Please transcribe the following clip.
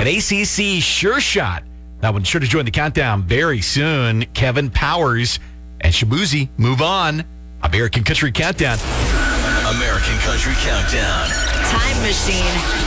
An ACC sure shot. That one sure to join the countdown very soon. Kevin Powers and Shabuzi move on. American Country Countdown. American Country Countdown. Time Machine.